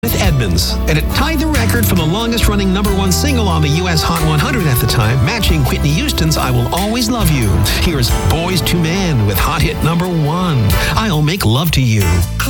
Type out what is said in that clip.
Edmonds, and it tied the record for the longest-running #1 single on the U.S. Hot 100 at the time, matching Whitney Houston's I Will Always Love You. Here's Boys II Men with hot hit #1, I'll Make Love to You.